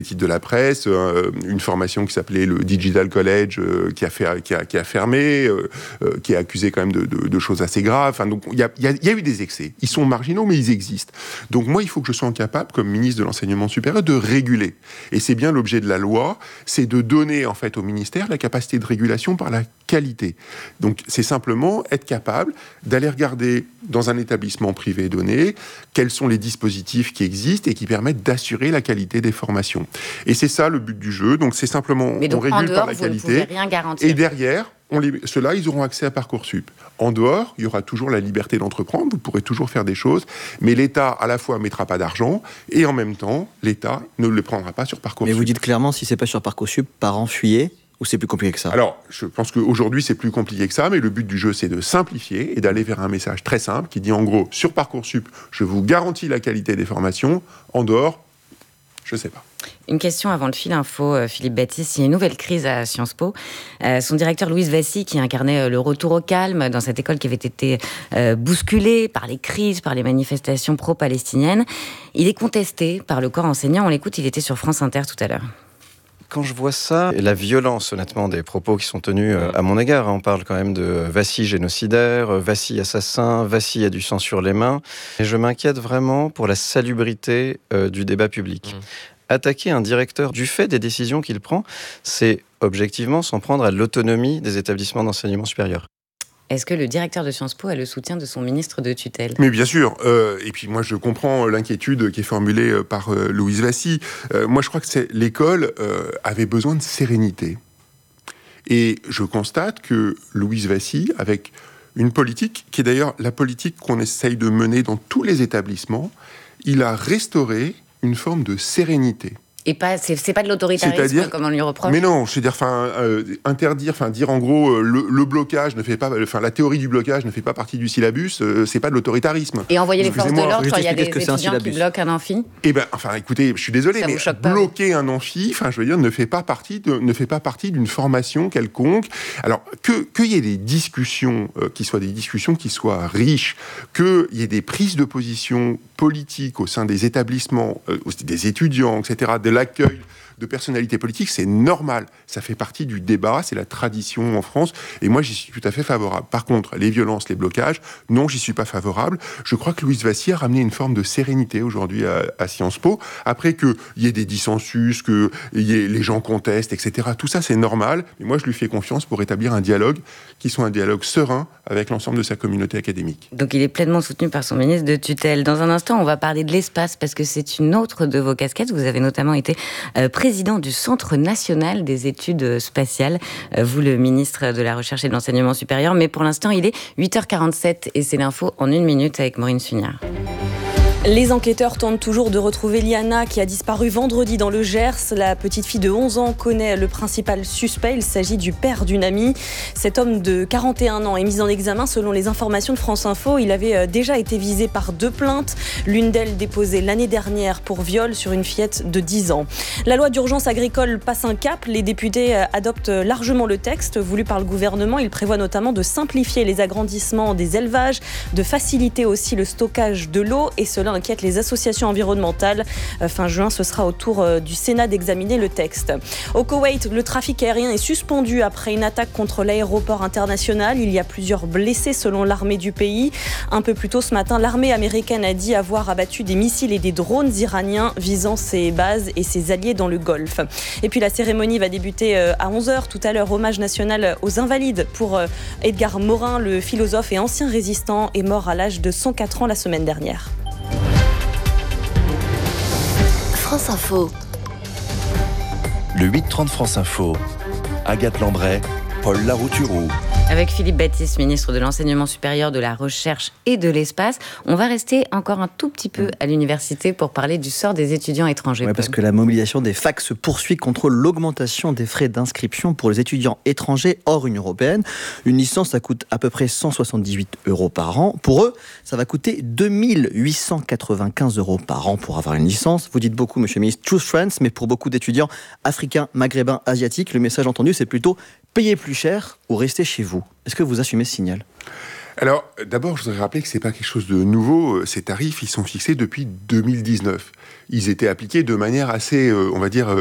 titre de la presse, une formation qui s'appelait le Digital College, qui a fermé, qui est accusé quand même de choses assez graves. Enfin, donc il y a eu des excès. Ils sont marginaux, mais ils existent. Donc moi, il faut que je sois capable, comme ministre de l'enseignement supérieur, de réguler. Et c'est bien l'objet de la loi, c'est de donner en fait au ministère la capacité de régulation par la qualité. Donc c'est simplement être capable d'aller regarder dans un établissement privé donné quels sont les dispositifs qui existent et qui permettent d'assurer la qualité des formations. Et c'est ça le but du jeu. Donc c'est simplement, mais donc, on régule dehors, par la vous qualité. Ne pouvez rien garantir. Et derrière, ceux-là, ils auront accès à Parcoursup. En dehors, il y aura toujours la liberté d'entreprendre. Vous pourrez toujours faire des choses. Mais l'État, à la fois, ne mettra pas d'argent et en même temps, l'État ne le prendra pas sur Parcoursup. Mais vous dites clairement, si c'est pas sur Parcoursup, parents fuyez. Ou c'est plus compliqué que ça ? Alors, je pense qu'aujourd'hui, c'est plus compliqué que ça, mais le but du jeu, c'est de simplifier et d'aller vers un message très simple qui dit, en gros, sur Parcoursup, je vous garantis la qualité des formations. En dehors, je ne sais pas. Une question avant le fil info, Philippe Baptiste. Il y a une nouvelle crise à Sciences Po. Son directeur, Louis Vassy, qui incarnait le retour au calme dans cette école qui avait été bousculée par les crises, par les manifestations pro-palestiniennes, il est contesté par le corps enseignant. On l'écoute, il était sur France Inter tout à l'heure. Quand je vois ça, et la violence, honnêtement, des propos qui sont tenus à mon égard, on parle quand même de Vassy génocidaire, Vassy assassin, Vassy a du sang sur les mains, et je m'inquiète vraiment pour la salubrité du débat public. Attaquer un directeur du fait des décisions qu'il prend, c'est objectivement s'en prendre à l'autonomie des établissements d'enseignement supérieur. Est-ce que le directeur de Sciences Po a le soutien de son ministre de tutelle ? Mais bien sûr. Et puis moi, je comprends l'inquiétude qui est formulée par Louise Vassy. Moi, je crois que l'école avait besoin de sérénité. Et je constate que Louise Vassy, avec une politique, qui est d'ailleurs la politique qu'on essaye de mener dans tous les établissements, il a restauré une forme de sérénité. Et c'est pas de l'autoritarisme comme on lui reproche. Mais non, je veux dire, dire en gros le blocage ne fait pas, la théorie du blocage ne fait pas partie du syllabus, c'est pas de l'autoritarisme. Et envoyer les forces de l'ordre quand il y a des étudiants qui bloquent un amphi. Eh ben, écoutez, je suis désolé, mais bloquer un amphi, ne fait pas partie d'une formation quelconque. Alors qu'il y ait des discussions qui soient riches, qu'il y ait des prises de position politiques au sein des établissements, des étudiants, etc., de l'accueil de personnalités politiques, c'est normal. Ça fait partie du débat, c'est la tradition en France, et moi, j'y suis tout à fait favorable. Par contre, les violences, les blocages, non, j'y suis pas favorable. Je crois que Louise Vassy a ramené une forme de sérénité aujourd'hui à Sciences Po. Après qu'il y ait des dissensus, que les gens contestent, etc., tout ça, c'est normal, mais moi, je lui fais confiance pour établir un dialogue qui soit un dialogue serein avec l'ensemble de sa communauté académique. Donc, il est pleinement soutenu par son ministre de tutelle. Dans un instant, on va parler de l'espace, parce que c'est une autre de vos casquettes. Vous avez notamment été président du Centre national des études spatiales, vous le ministre de la Recherche et de l'Enseignement supérieur, mais pour l'instant il est 8h47 et c'est l'info en 1 minute avec Maureen Sugnard. Les enquêteurs tentent toujours de retrouver Liana qui a disparu vendredi dans le Gers. La petite fille de 11 ans connaît le principal suspect. Il s'agit du père d'une amie. Cet homme de 41 ans est mis en examen selon les informations de France Info. Il avait déjà été visé par 2 plaintes. L'une d'elles déposée l'année dernière pour viol sur une fillette de 10 ans. La loi d'urgence agricole passe un cap. Les députés adoptent largement le texte voulu par le gouvernement. Il prévoit notamment de simplifier les agrandissements des élevages, de faciliter aussi le stockage de l'eau et cela inquiète les associations environnementales. Fin juin, ce sera au tour du Sénat d'examiner le texte. Au Koweït, le trafic aérien est suspendu après une attaque contre l'aéroport international. Il y a plusieurs blessés selon l'armée du pays. Un peu plus tôt ce matin, l'armée américaine a dit avoir abattu des missiles et des drones iraniens visant ses bases et ses alliés dans le Golfe. Et puis la cérémonie va débuter à 11h tout à l'heure. Hommage national aux Invalides pour Edgar Morin, le philosophe et ancien résistant, est mort à l'âge de 104 ans la semaine dernière. France Info. Le 8-30 France Info. Agathe Lambray, Paul Larouturou. Avec Philippe Baptiste, ministre de l'Enseignement supérieur, de la Recherche et de l'Espace. On va rester encore un tout petit peu à l'université pour parler du sort des étudiants étrangers. Oui, parce que la mobilisation des facs se poursuit contre l'augmentation des frais d'inscription pour les étudiants étrangers hors Union européenne. Une licence, ça coûte à peu près 178 € par an. Pour eux, ça va coûter 2895 € par an pour avoir une licence. Vous dites beaucoup, monsieur le ministre, choose France, mais pour beaucoup d'étudiants africains, maghrébins, asiatiques, le message entendu, c'est plutôt payer plus cher ou rester chez vous. Est-ce que vous assumez ce signal ? Alors, d'abord, je voudrais rappeler que c'est pas quelque chose de nouveau. Ces tarifs, ils sont fixés depuis 2019. Ils étaient appliqués de manière assez, on va dire,